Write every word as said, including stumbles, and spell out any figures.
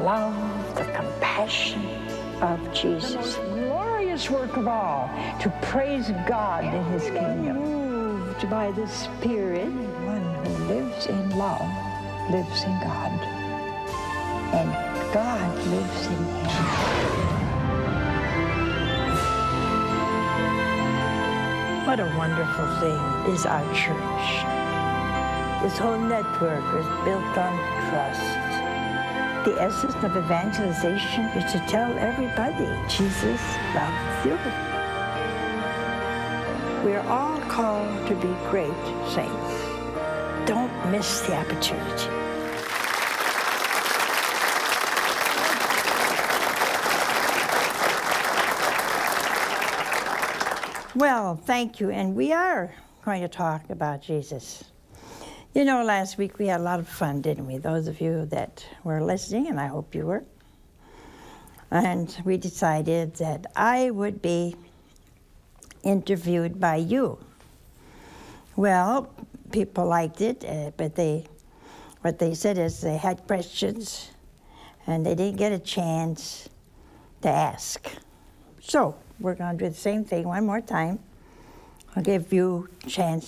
love, the compassion of Jesus. The most glorious work of all, to praise God in his kingdom. Moved by the Spirit, one who lives in love lives in God, and God lives in him. What a wonderful thing is our church. This whole network is built on trust. The essence of evangelization is to tell everybody Jesus loves you. We're all called to be great saints. Don't miss the opportunity. Well, thank you, and we are going to talk about Jesus. You know, last week we had a lot of fun, didn't we? Those of you that were listening, and I hope you were. And we decided that I would be interviewed by you. Well, people liked it, uh, but they, what they said is they had questions, and they didn't get a chance to ask. So we're going to do the same thing one more time. I'll give you a chance